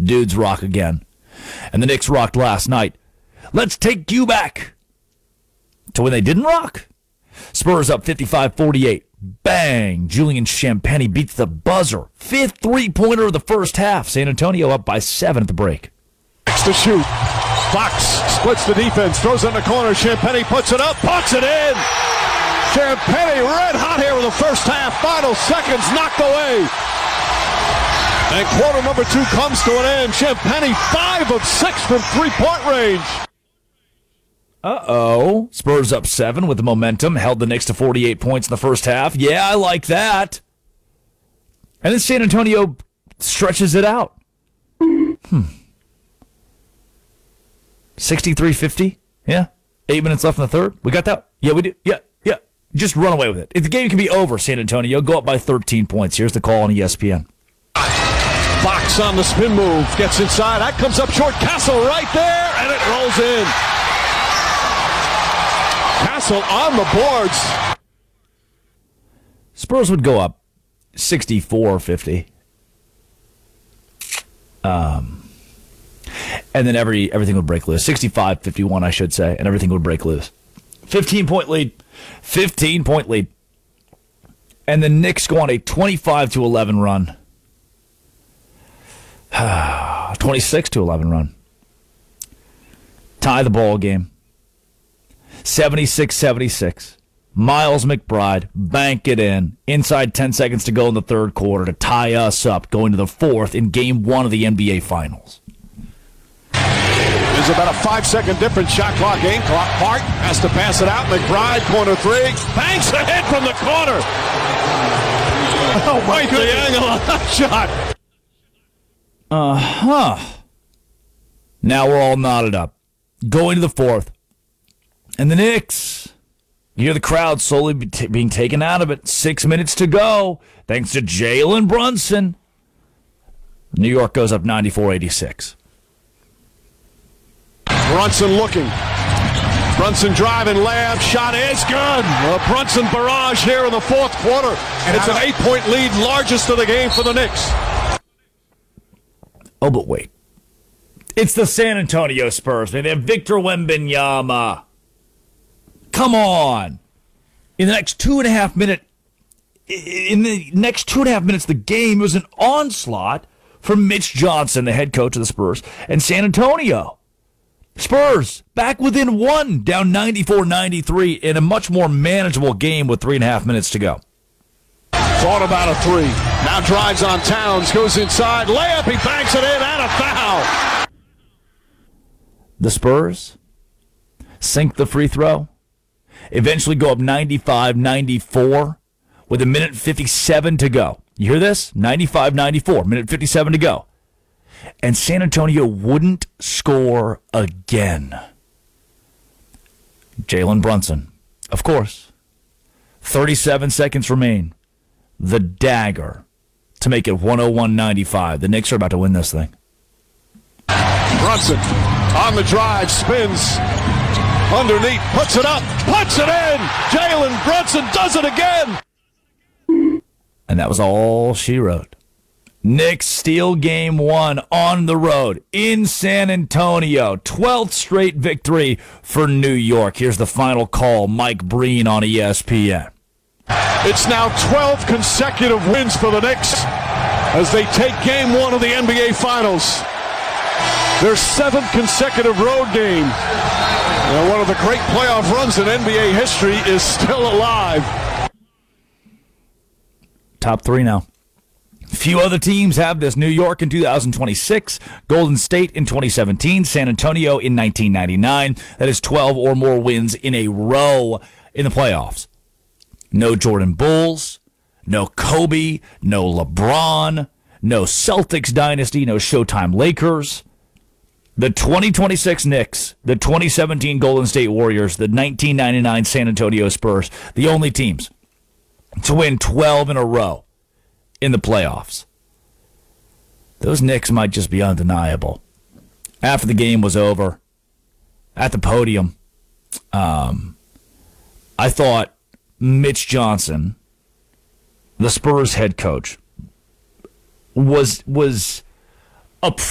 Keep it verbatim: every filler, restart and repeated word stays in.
Dudes rock again. And the Knicks rocked last night. Let's take you back to when they didn't rock. Spurs up fifty-five forty-eight. Bang! Julian Champagnie beats the buzzer. Fifth three-pointer of the first half. San Antonio up by seven at the break. Next to shoot. Fox splits the defense, throws in the corner. Champagnie puts it up, puts it in. Champagnie red hot here in the first half. Final seconds knocked away. And quarter number two comes to an end. Champagnie five of six from three-point range. Uh-oh. Spurs up seven with the momentum. Held the Knicks to forty-eight points in the first half. Yeah, I like that. And then San Antonio stretches it out. Hmm. sixty-three fifty? Yeah. Eight minutes left in the third. We got that? Yeah, we do. Yeah, yeah. Just run away with it. If the game can be over, San Antonio, go up by thirteen points. Here's the call on E S P N. Fox on the spin move. Gets inside. That comes up short. Castle right there, and it rolls in. Castle on the boards. Spurs would go up sixty-four fifty. Um, and then every everything would break loose. sixty-five fifty-one, I should say, and everything would break loose. fifteen-point lead. fifteen-point lead. And the Knicks go on a twenty-five to eleven run. twenty-six to eleven run. Tie the ball game. seventy-six seventy-six. Miles McBride, bank it in. Inside ten seconds to go in the third quarter to tie us up going to the fourth in game one of the N B A Finals. There's about a five-second difference. Shot clock, game clock. Hart has to pass it out. McBride, corner three. Banks a hit from the corner. Oh, my God. The angle on that shot. Uh-huh. Now we're all knotted up. Going to the fourth. And the Knicks, you hear the crowd slowly be t- being taken out of it. Six minutes to go. Thanks to Jalen Brunson. New York goes up ninety-four eighty-six. Brunson looking. Brunson driving, layup, shot is good. A Brunson barrage here in the fourth quarter. And it's an eight-point lead, largest of the game for the Knicks. Oh, but wait. It's the San Antonio Spurs. They have Victor Wembanyama. Come on. In the next two and a half minute, in the next two and a half minutes of the game, it was an onslaught from Mitch Johnson, the head coach of the Spurs, and San Antonio. Spurs back within one, down ninety-four ninety-three in a much more manageable game with three and a half minutes to go. Thought about a three. Now drives on Towns, goes inside, layup, he banks it in, and a foul. The Spurs sink the free throw. Eventually go up ninety-five ninety-four with a minute fifty-seven to go. You hear this? ninety-five ninety-four, minute fifty-seven to go. And San Antonio wouldn't score again. Jalen Brunson, of course. thirty-seven seconds remain. The dagger to make it one oh one ninety-five. The Knicks are about to win this thing. Brunson on the drive, spins. Underneath, puts it up, puts it in. Jalen Brunson does it again. And that was all she wrote. Knicks steal game one on the road in San Antonio. twelfth straight victory for New York. Here's the final call. Mike Breen on E S P N. It's now twelve consecutive wins for the Knicks as they take game one of the N B A Finals. Their seventh consecutive road game. And one of the great playoff runs in N B A history is still alive. Top three now. Few other teams have this. New York in two thousand twenty-six, Golden State in twenty seventeen, San Antonio in nineteen ninety-nine. That is twelve or more wins in a row in the playoffs. No Jordan Bulls, no Kobe, no LeBron, no Celtics dynasty, no Showtime Lakers. The twenty twenty-six Knicks, the twenty seventeen Golden State Warriors, the nineteen ninety-nine San Antonio Spurs, the only teams to win twelve in a row in the playoffs. Those Knicks might just be undeniable. After the game was over, at the podium, um, I thought Mitch Johnson, the Spurs head coach, was was